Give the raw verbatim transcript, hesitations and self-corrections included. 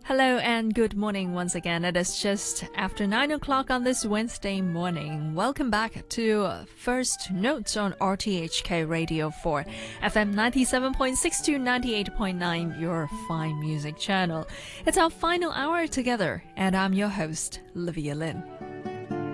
Hello and good morning once again. It is just after nine o'clock on this Wednesday morning. Welcome back to First Notes on R T H K Radio four, F M ninety-seven point six to ninety-eight point nine, your fine music channel. It's our final hour together, and I'm your host, Livia Lin.